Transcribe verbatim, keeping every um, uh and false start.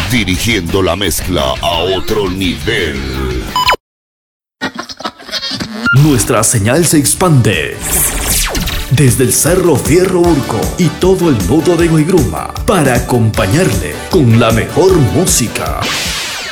dirigiendo la mezcla a otro nivel. Nuestra señal se expande desde el Cerro Fierro Urco y todo el nudo de Guaygruma para acompañarle con la mejor música.